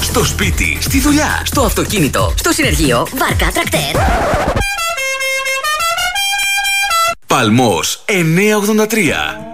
Στο σπίτι, στη δουλειά, στο αυτοκίνητο, στο συνεργείο, βάρκα, τρακτέρ. Παλμός 983.